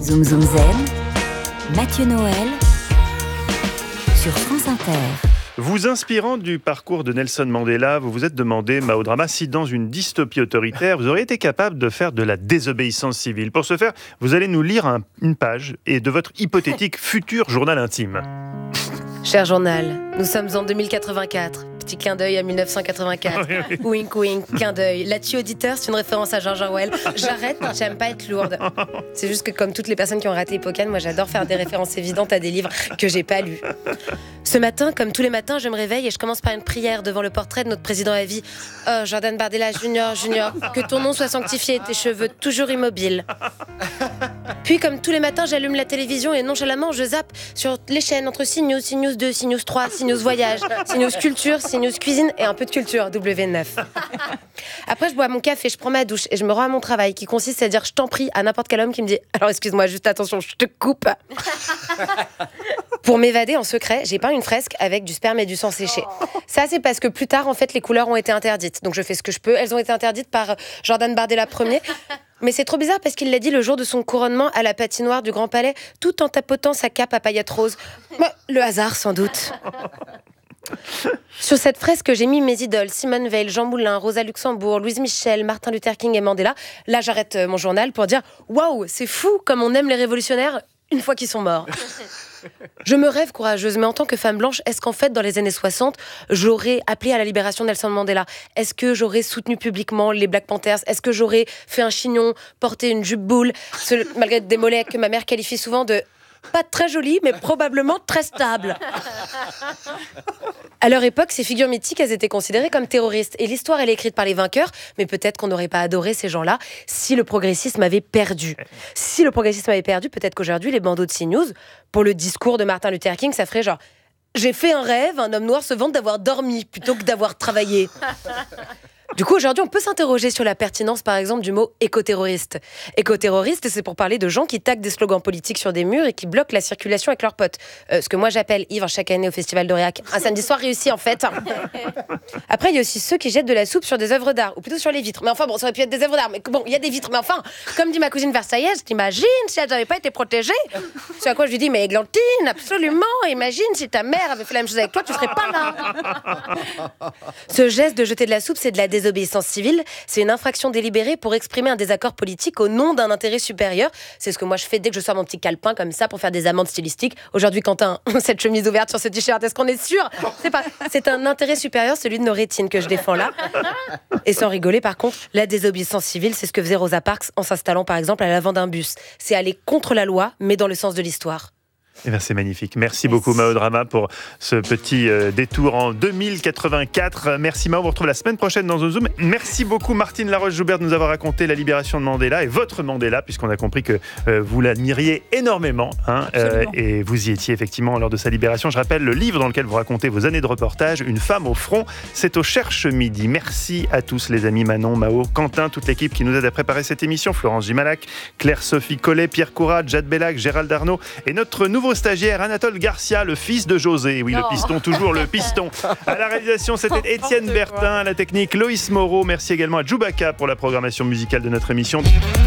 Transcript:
Zoom Zoom Zen, Mathieu Noël sur France Inter. Vous inspirant du parcours de Nelson Mandela, vous vous êtes demandé, Mao Drama, si dans une dystopie autoritaire, vous auriez été capable de faire de la désobéissance civile. Pour ce faire, vous allez nous lire une page de votre hypothétique futur journal intime. Cher journal, nous sommes en 2084. Petit clin d'œil à 1984. Wink wink, clin d'œil. Là-dessus, auditeur, c'est une référence à George Orwell. J'arrête, j'aime pas être lourde. C'est juste que comme toutes les personnes qui ont raté Hippocane, moi j'adore faire des références évidentes à des livres que j'ai pas lus. Ce matin, comme tous les matins, je me réveille et je commence par une prière devant le portrait de notre président à vie. Oh, Jordan Bardella Junior, que ton nom soit sanctifié et tes cheveux toujours immobiles. Puis, comme tous les matins, j'allume la télévision et nonchalamment, je zappe sur les chaînes entre CNews, CNews 2, CNews 3, CNews Voyage, CNews Culture, CNews Cuisine et un peu de culture, W9. Après, je bois mon café, je prends ma douche et je me rends à mon travail qui consiste à dire je t'en prie à n'importe quel homme qui me dit alors excuse-moi, juste attention, je te coupe. Pour m'évader en secret, j'ai peint une fresque avec du sperme et du sang séché. Ça, c'est parce que plus tard, en fait, les couleurs ont été interdites. Donc je fais ce que je peux. Elles ont été interdites par Jordan Bardella Ier. Mais c'est trop bizarre parce qu'il l'a dit le jour de son couronnement à la patinoire du Grand Palais, tout en tapotant sa cape à paillettes roses. Le hasard, sans doute. Sur cette fresque, j'ai mis mes idoles, Simone Veil, Jean Moulin, Rosa Luxembourg, Louise Michel, Martin Luther King et Mandela. Là, j'arrête mon journal pour dire « Waouh, c'est fou comme on aime les révolutionnaires une fois qu'ils sont morts ». Je me rêve courageuse, mais en tant que femme blanche, est-ce qu'en fait, dans les années 60, j'aurais appelé à la libération de Nelson Mandela? Est-ce que j'aurais soutenu publiquement les Black Panthers? Est-ce que j'aurais fait un chignon, porté une jupe boule, malgré des mollets que ma mère qualifie souvent de pas très jolis, mais probablement très stables? À leur époque, ces figures mythiques, elles étaient considérées comme terroristes. Et l'histoire, elle est écrite par les vainqueurs, mais peut-être qu'on n'aurait pas adoré ces gens-là si le progressisme avait perdu. Si le progressisme avait perdu, peut-être qu'aujourd'hui, les bandeaux de CNews, pour le discours de Martin Luther King, ça ferait genre « J'ai fait un rêve, un homme noir se vante d'avoir dormi plutôt que d'avoir travaillé ». Du coup, aujourd'hui, on peut s'interroger sur la pertinence, par exemple, du mot écoterroriste. Écoterroriste, c'est pour parler de gens qui taguent des slogans politiques sur des murs et qui bloquent la circulation avec leurs potes. Ce que moi, j'appelle ivre chaque année au Festival d'Aurillac. Un samedi soir réussi, en fait. Après, il y a aussi ceux qui jettent de la soupe sur des œuvres d'art, ou plutôt sur les vitres. Mais enfin, bon, ça aurait pu être des œuvres d'art. Mais bon, il y a des vitres. Mais enfin, comme dit ma cousine versaillaise, t'imagines si elles n'avaient pas été protégées? C'est à quoi je lui dis, mais Églantine, absolument, imagine si ta mère avait fait la même chose avec toi, tu serais pas là. Ce geste de jeter de la soupe, c'est de la désobéissance civile, c'est une infraction délibérée pour exprimer un désaccord politique au nom d'un intérêt supérieur. C'est ce que moi je fais dès que je sors mon petit calepin comme ça pour faire des amendes stylistiques. Aujourd'hui, Quentin, cette chemise ouverte sur ce t-shirt, est-ce qu'on est sûr? C'est un intérêt supérieur, celui de nos rétines que je défends là. Et sans rigoler, par contre, la désobéissance civile, c'est ce que faisait Rosa Parks en s'installant par exemple à l'avant d'un bus. C'est aller contre la loi, mais dans le sens de l'histoire. Eh bien, c'est magnifique. Merci beaucoup, Mao Drama, pour ce petit détour en 2084. Merci, Mao. On vous retrouve la semaine prochaine dans Zoom. Merci beaucoup, Martine Laroche-Joubert, de nous avoir raconté la libération de Mandela et votre Mandela, puisqu'on a compris que vous l'admiriez énormément. Et vous y étiez effectivement lors de sa libération. Je rappelle le livre dans lequel vous racontez vos années de reportage, Une femme au front. C'est au Cherche Midi. Merci à tous, les amis Manon, Mao, Quentin, toute l'équipe qui nous aide à préparer cette émission. Florence Gimalac, Claire-Sophie Collet, Pierre Courade, Jade Bellac, Gérald Darnaud et notre nouveau stagiaire Anatole Garcia, le fils de José. Oui, le piston, toujours le piston. À la réalisation, c'était Étienne Bertin. À la technique, Loïs Moreau. Merci également à Djoubaka pour la programmation musicale de notre émission.